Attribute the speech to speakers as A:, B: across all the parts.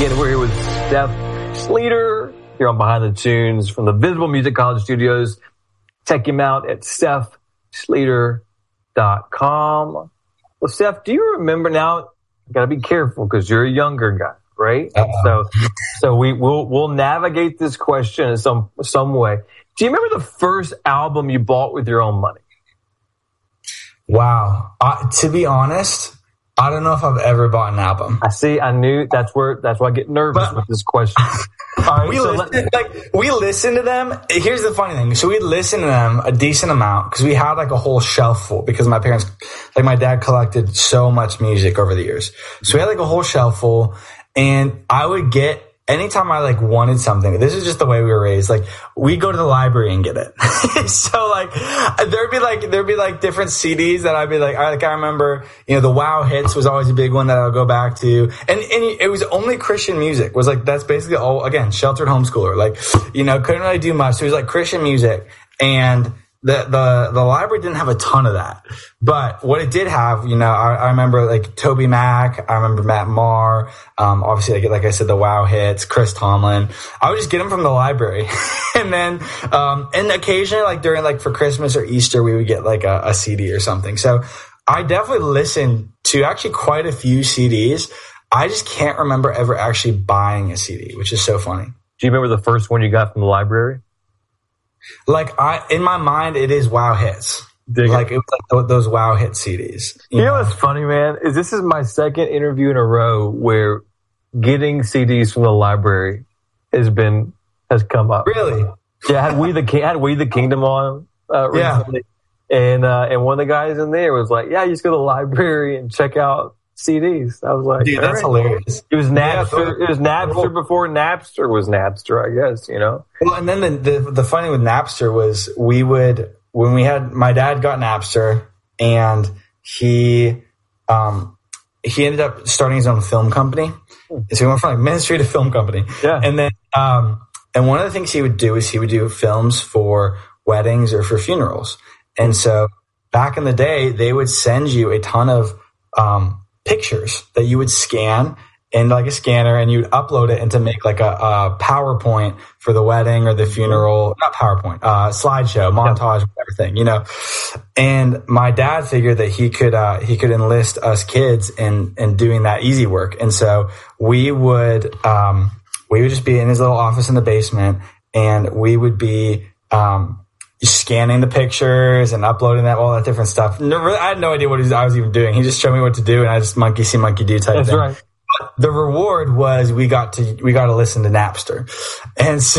A: Again, we're here with Steph Schlueter here on Behind the Tunes from the Visible Music College Studios. Check him out at StephSchlueter.com. Well, Steph, do you remember now? Got to be careful because you're a younger guy, right? So we'll navigate this question in some way. Do you remember the first album you bought with your own money?
B: Wow. To be honest, I don't know if I've ever bought an album.
A: I knew that's why I get nervous with this question. All right,
B: we listened to them. Here's the funny thing. So we listened to them a decent amount because we had like a whole shelf full because my parents, like my dad collected so much music over the years. So we had like a whole shelf full, and I would get, anytime I like wanted something, this is just the way we were raised. Like we go to the library and get it. So like there'd be like different CDs that I'd be like I remember, the Wow Hits was always a big one that I'll go back to. And it was only Christian music. Was like, that's basically all, again, sheltered homeschooler. Like, couldn't really do much. So it was like Christian music, and the library didn't have a ton of that. But what it did have, I remember like Toby Mac, I remember Matt Maher, obviously like I said, the Wow Hits, Chris Tomlin. I would just get them from the library. And then, and occasionally like during like for Christmas or Easter, we would get like a CD or something. So I definitely listened to actually quite a few CDs. I just can't remember ever actually buying a CD, which is so funny.
A: Do you remember the first one you got from the library?
B: Like in my mind, it is Wow Hits. It was like those Wow Hit CDs.
A: You know what's funny, man? This is my second interview in a row where getting CDs from the library has come up.
B: Really?
A: Yeah, had We the Kingdom on recently, and one of the guys in there was like, "Yeah, you just go to the library and check out CDs." I was like,
B: "Dude, that's hilarious."
A: It was Napster. It was Napster before Napster was Napster, I guess. Well,
B: and then the funny with Napster was my dad got Napster, and he ended up starting his own film company. So he went from like ministry to film company.
A: Yeah.
B: And then and one of the things he would do is he would do films for weddings or for funerals. And so back in the day, they would send you a ton of pictures that you would scan in like a scanner, and you would upload it into make like a PowerPoint for the wedding or the funeral, not PowerPoint, slideshow, montage, everything, And my dad figured that he could enlist us kids in doing that easy work. And so we would just be in his little office in the basement, and we would be, scanning the pictures and uploading all that different stuff. I had no idea what I was even doing. He just showed me what to do, and I just monkey see, monkey do type
A: That's
B: thing.
A: Right.
B: But the reward was we got to listen to Napster. And so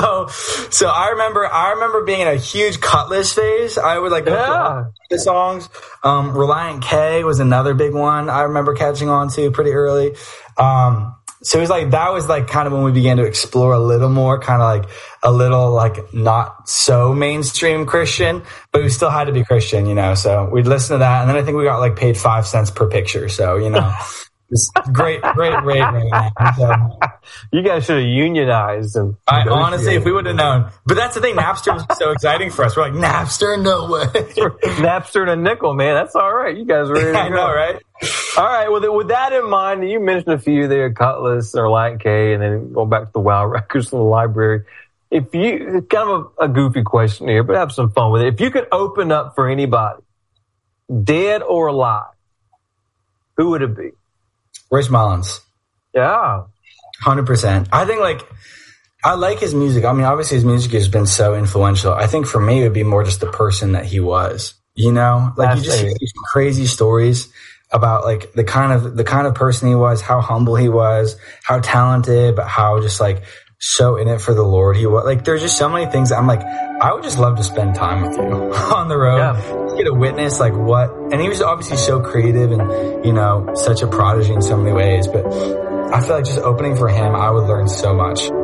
B: I remember being in a huge Cutlass phase. I would like go through the songs. Reliant K was another big one I remember catching on to pretty early. So it was like, that was like kind of when we began to explore a little more, kind of like a little like not so mainstream Christian, but we still had to be Christian, so we'd listen to that. And then I think we got like paid 5 cents per picture. So, it's great rate right now. So,
A: you guys should have unionized. And
B: honestly, if we would have known. But that's the thing, Napster was so exciting for us. We're like, Napster? No way.
A: Napster and a nickel, man. That's all right. You guys were ready to go.
B: I know, right?
A: All right. Well, with that in mind, you mentioned a few there, Cutlass or Reliant K, and then go back to the Wow records from the library. It's kind of a goofy question here, but have some fun with it. If you could open up for anybody, dead or alive, who would it be?
B: Rich Mullins.
A: Yeah.
B: 100%. I think I like his music. I mean, obviously his music has been so influential. I think for me, it would be more just the person that he was, you just hear these crazy stories about like the kind of person he was, how humble he was, how talented, but how just like so in it for the Lord he was. Like, there's just so many things that I'm like, I would just love to spend time with you on the road. Yeah. Get a witness like what, and he was obviously so creative and, such a prodigy in so many ways, but I feel like just opening for him, I would learn so much.